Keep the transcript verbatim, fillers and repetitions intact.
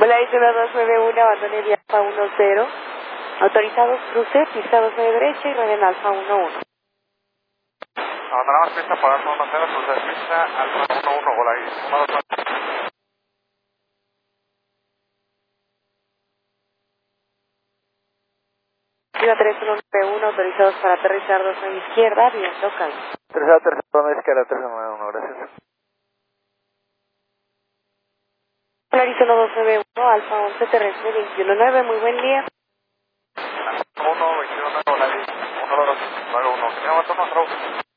Polaris uno dos nueve uno, abandone vía Alfa uno cero. Autorizados cruce, pista dos nueve derecha y rueden Alfa uno uno. Abandonamos pista por Alfa uno cero, cruce de pista, Alfa uno uno, Polaris uno dos nueve. Viva tres uno nueve uno, autorizados para aterrizar dos nueve izquierda, viento calma. Tercera, tercera, izquierda, tres uno nueve uno, gracias. Polaris uno dos nueve uno, Alfa once, terrestre veintiuno nueve, muy buen día. uno, veintiuno, Polaris uno dos nueve uno. ¿Qué llama tu nombre?